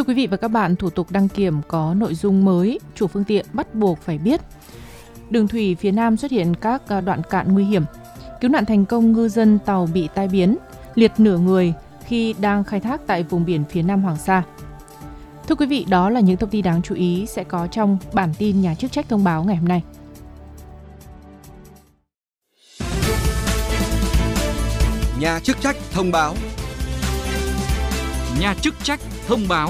Thưa quý vị và các bạn, thủ tục đăng kiểm có nội dung mới, chủ phương tiện bắt buộc phải biết. Đường thủy phía Nam xuất hiện các đoạn cạn nguy hiểm. Cứu nạn thành công ngư dân tàu bị tai biến, liệt nửa người khi đang khai thác tại vùng biển phía Nam Hoàng Sa. Thưa quý vị, đó là những thông tin đáng chú ý sẽ có trong bản tin nhà chức trách thông báo ngày hôm nay. Nhà chức trách thông báo. Nhà chức trách thông báo.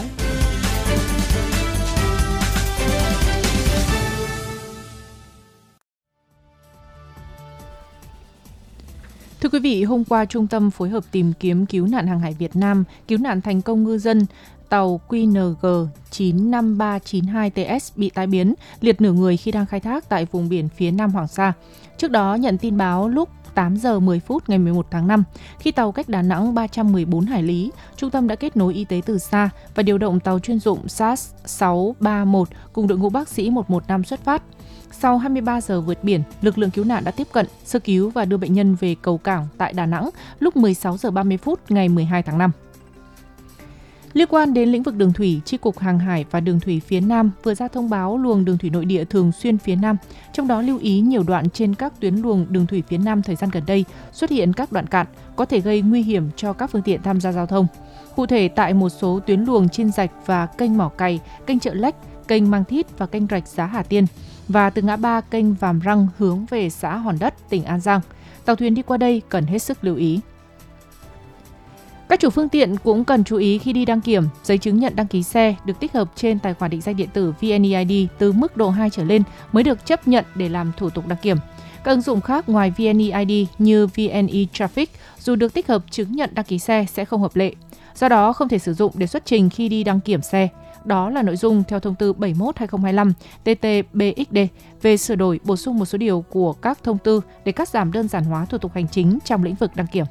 Thưa quý vị, hôm qua Trung tâm phối hợp tìm kiếm cứu nạn hàng hải Việt Nam cứu nạn thành công ngư dân tàu QNG 95392TS bị tai biến, liệt nửa người khi đang khai thác tại vùng biển phía Nam Hoàng Sa. Trước đó nhận tin báo lúc 8 giờ 10 phút ngày 11 tháng 5, khi tàu cách Đà Nẵng 314 hải lý, trung tâm đã kết nối y tế từ xa và điều động tàu chuyên dụng SAS 631 cùng đội ngũ bác sĩ 115 xuất phát. Sau 23 giờ vượt biển, lực lượng cứu nạn đã tiếp cận, sơ cứu và đưa bệnh nhân về cầu cảng tại Đà Nẵng lúc 16 giờ 30 phút ngày 12 tháng 5. Liên quan đến lĩnh vực đường thủy, Chi cục Hàng hải và Đường thủy phía Nam vừa ra thông báo luồng đường thủy nội địa thường xuyên phía Nam, trong đó lưu ý nhiều đoạn trên các tuyến luồng đường thủy phía Nam thời gian gần đây xuất hiện các đoạn cạn có thể gây nguy hiểm cho các phương tiện tham gia giao thông. Cụ thể, tại một số tuyến luồng trên rạch và kênh Mỏ Cày, kênh Chợ Lách, kênh Mang Thít và kênh rạch Giá Hà Tiên, và từ ngã ba kênh Vàm Răng hướng về xã Hòn Đất, tỉnh An Giang, tàu thuyền đi qua đây cần hết sức lưu ý. Các chủ phương tiện cũng cần chú ý khi đi đăng kiểm, giấy chứng nhận đăng ký xe được tích hợp trên tài khoản định danh điện tử VNeID từ mức độ 2 trở lên mới được chấp nhận để làm thủ tục đăng kiểm. Các ứng dụng khác ngoài VNeID như VNeTraffic dù được tích hợp chứng nhận đăng ký xe sẽ không hợp lệ. Do đó không thể sử dụng để xuất trình khi đi đăng kiểm xe. Đó là nội dung theo thông tư 71/2025 TT-BXD về sửa đổi bổ sung một số điều của các thông tư để cắt giảm đơn giản hóa thủ tục hành chính trong lĩnh vực đăng kiểm.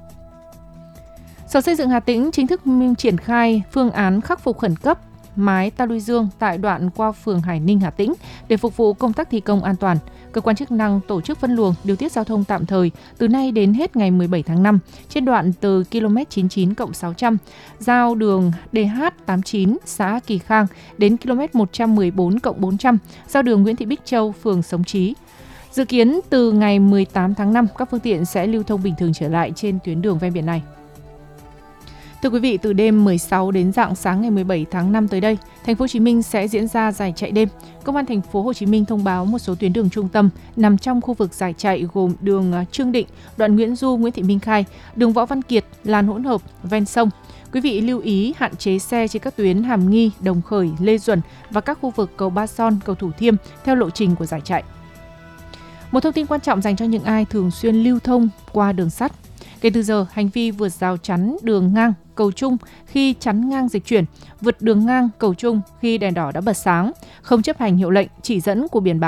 Sở Xây dựng Hà Tĩnh chính thức triển khai phương án khắc phục khẩn cấp mái ta luy dương tại đoạn qua phường Hải Ninh, Hà Tĩnh để phục vụ công tác thi công an toàn. Cơ quan chức năng tổ chức phân luồng điều tiết giao thông tạm thời từ nay đến hết ngày 17 tháng 5 trên đoạn từ km 99+600 giao đường DH89 xã Kỳ Khang đến km 114+400 giao đường Nguyễn Thị Bích Châu, phường Sống Trí. Dự kiến từ ngày 18 tháng 5 các phương tiện sẽ lưu thông bình thường trở lại trên tuyến đường ven biển này. Thưa quý vị, từ đêm 16 đến rạng sáng ngày 17 tháng 5 tới đây, Thành phố Hồ Chí Minh sẽ diễn ra giải chạy đêm. Công an Thành phố Hồ Chí Minh thông báo một số tuyến đường trung tâm nằm trong khu vực giải chạy gồm đường Trương Định, đoạn Nguyễn Du, Nguyễn Thị Minh Khai, đường Võ Văn Kiệt, làn hỗn hợp ven sông. Quý vị lưu ý hạn chế xe trên các tuyến Hàm Nghi, Đồng Khởi, Lê Duẩn và các khu vực cầu Ba Son, cầu Thủ Thiêm theo lộ trình của giải chạy. Một thông tin quan trọng dành cho những ai thường xuyên lưu thông qua đường sắt. Kể từ giờ, hành vi vượt rào chắn đường ngang, cầu trung khi chắn ngang dịch chuyển, vượt đường ngang, cầu trung khi đèn đỏ đã bật sáng, không chấp hành hiệu lệnh, chỉ dẫn của biển báo